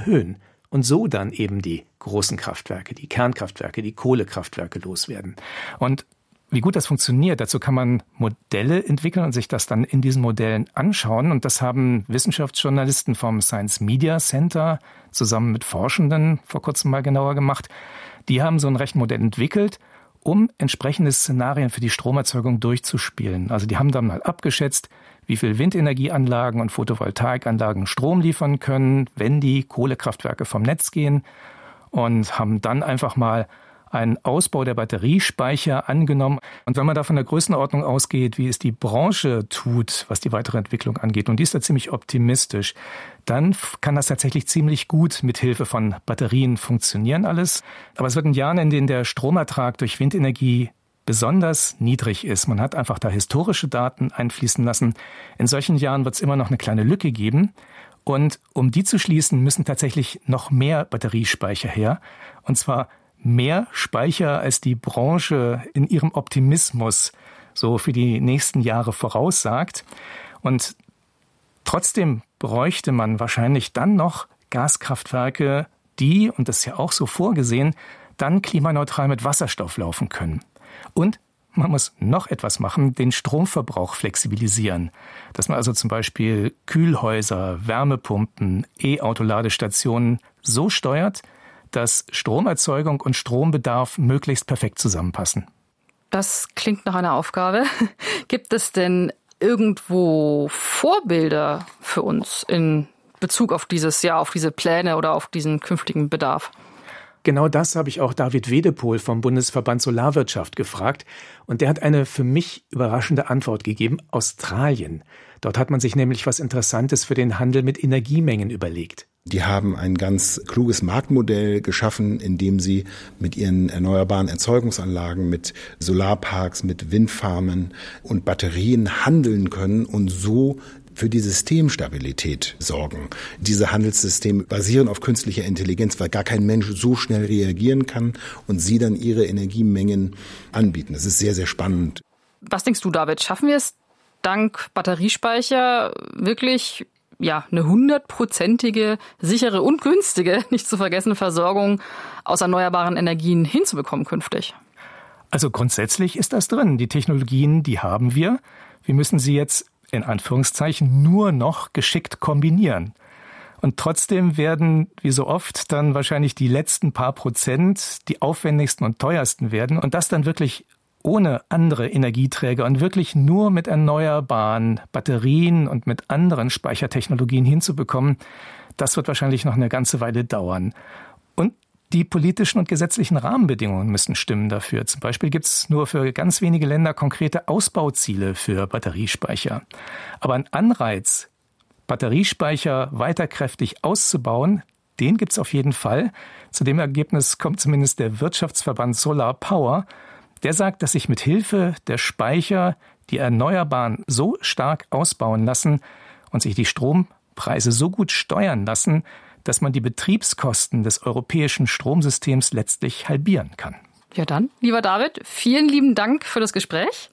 erhöhen und so dann eben die großen Kraftwerke, die Kernkraftwerke, die Kohlekraftwerke loswerden. Und wie gut das funktioniert, dazu kann man Modelle entwickeln und sich das dann in diesen Modellen anschauen. Und das haben Wissenschaftsjournalisten vom Science Media Center zusammen mit Forschenden vor kurzem mal genauer gemacht. Die haben so ein Rechenmodell entwickelt, um entsprechende Szenarien für die Stromerzeugung durchzuspielen. Also die haben dann mal abgeschätzt, wie viel Windenergieanlagen und Photovoltaikanlagen Strom liefern können, wenn die Kohlekraftwerke vom Netz gehen, und haben dann einfach mal einen Ausbau der Batteriespeicher angenommen. Und wenn man da von der Größenordnung ausgeht, wie es die Branche tut, was die weitere Entwicklung angeht, und die ist da ziemlich optimistisch, dann kann das tatsächlich ziemlich gut mit Hilfe von Batterien funktionieren alles. Aber es wird in Jahren, in denen der Stromertrag durch Windenergie besonders niedrig ist. Man hat einfach da historische Daten einfließen lassen. In solchen Jahren wird es immer noch eine kleine Lücke geben. Und um die zu schließen, müssen tatsächlich noch mehr Batteriespeicher her. Und zwar mehr Speicher, als die Branche in ihrem Optimismus so für die nächsten Jahre voraussagt. Und trotzdem bräuchte man wahrscheinlich dann noch Gaskraftwerke, die, und das ist ja auch so vorgesehen, dann klimaneutral mit Wasserstoff laufen können. Und man muss noch etwas machen, den Stromverbrauch flexibilisieren. Dass man also zum Beispiel Kühlhäuser, Wärmepumpen, E-Auto-Ladestationen so steuert, dass Stromerzeugung und Strombedarf möglichst perfekt zusammenpassen. Das klingt nach einer Aufgabe. Gibt es denn irgendwo Vorbilder für uns in Bezug auf auf diese Pläne oder auf diesen künftigen Bedarf? Genau das habe ich auch David Wedepohl vom Bundesverband Solarwirtschaft gefragt. Und der hat eine für mich überraschende Antwort gegeben: Australien. Dort hat man sich nämlich was Interessantes für den Handel mit Energiemengen überlegt. Die haben ein ganz kluges Marktmodell geschaffen, in dem sie mit ihren erneuerbaren Erzeugungsanlagen, mit Solarparks, mit Windfarmen und Batterien handeln können und so für die Systemstabilität sorgen. Diese Handelssysteme basieren auf künstlicher Intelligenz, weil gar kein Mensch so schnell reagieren kann und sie dann ihre Energiemengen anbieten. Das ist sehr, sehr spannend. Was denkst du, David? Schaffen wir es dank Batteriespeicher wirklich eine 100%ige, sichere und günstige, nicht zu vergessene Versorgung aus erneuerbaren Energien hinzubekommen künftig? Also grundsätzlich ist das drin. Die Technologien, die haben wir. Wir müssen sie jetzt in Anführungszeichen nur noch geschickt kombinieren. Und trotzdem werden, wie so oft, dann wahrscheinlich die letzten paar Prozent die aufwendigsten und teuersten werden. Und das dann wirklich ohne andere Energieträger und wirklich nur mit erneuerbaren Batterien und mit anderen Speichertechnologien hinzubekommen, das wird wahrscheinlich noch eine ganze Weile dauern. Und die politischen und gesetzlichen Rahmenbedingungen müssen stimmen dafür. Zum Beispiel gibt es nur für ganz wenige Länder konkrete Ausbauziele für Batteriespeicher. Aber ein Anreiz, Batteriespeicher weiter kräftig auszubauen, den gibt es auf jeden Fall. Zu dem Ergebnis kommt zumindest der Wirtschaftsverband Solar Power. Der sagt, dass sich mit Hilfe der Speicher die Erneuerbaren so stark ausbauen lassen und sich die Strompreise so gut steuern lassen, dass man die Betriebskosten des europäischen Stromsystems letztlich halbieren kann. Ja dann, lieber David, vielen lieben Dank für das Gespräch.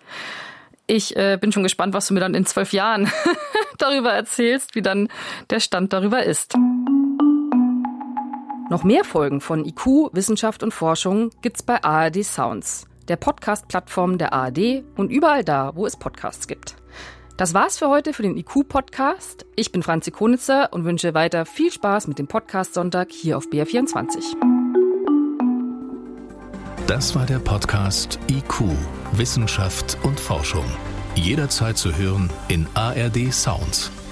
Ich bin schon gespannt, was du mir dann in 12 Jahren darüber erzählst, wie dann der Stand darüber ist. Noch mehr Folgen von IQ, Wissenschaft und Forschung gibt's bei ARD Sounds, der Podcast-Plattform der ARD und überall da, wo es Podcasts gibt. Das war's für heute für den IQ-Podcast. Ich bin Franzi Konitzer und wünsche weiter viel Spaß mit dem Podcast Sonntag hier auf BR24. Das war der Podcast IQ, Wissenschaft und Forschung. Jederzeit zu hören in ARD Sounds.